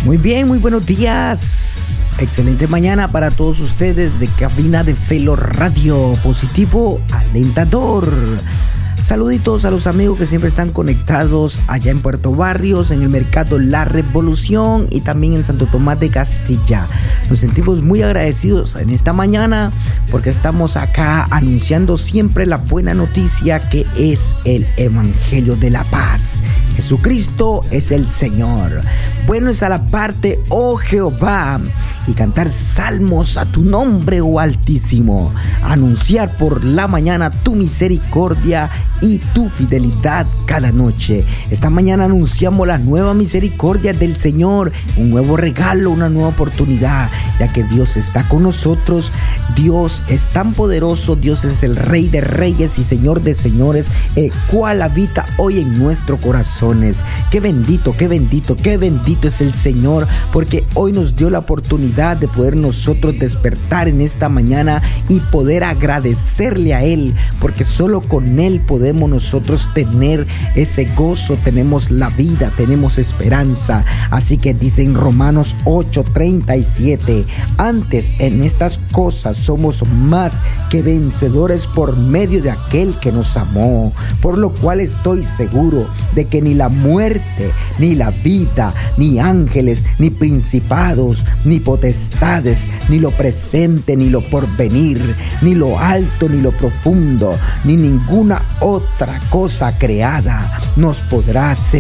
Muy bien, muy buenos días. Excelente mañana para todos ustedes de cabina de Felo Radio Positivo Alentador. Saluditos a los amigos que siempre están conectados allá en Puerto Barrios, en el mercado La Revolución y también en Santo Tomás de Castilla. Nos sentimos muy agradecidos en esta mañana porque estamos acá anunciando siempre la buena noticia que es el Evangelio de la Paz. Jesucristo es el Señor. Bueno es alabarte, oh Jehová, y cantar salmos a tu nombre, oh Altísimo. Anunciar por la mañana tu misericordia y tu fidelidad cada noche. Esta mañana anunciamos la nueva misericordia del Señor, un nuevo regalo, una nueva oportunidad, ya que Dios está con nosotros. Dios es tan poderoso, Dios es el Rey de Reyes y Señor de Señores, el cual habita hoy en nuestros corazones. Qué bendito, qué bendito, qué bendito es el Señor, porque hoy nos dio la oportunidad de poder nosotros despertar en esta mañana y poder agradecerle a Él, porque solo con Él podemos nosotros tener ese gozo, tenemos la vida, tenemos esperanza. Así que dice en Romanos 8:37, antes en estas cosas somos más que vencedores por medio de aquel que nos amó, por lo cual estoy seguro de que ni la muerte, ni la vida, ni ángeles, ni principados, ni potestades, ni lo presente, ni lo porvenir, ni lo alto, ni lo profundo, ni ninguna otra cosa creada nos podrá separar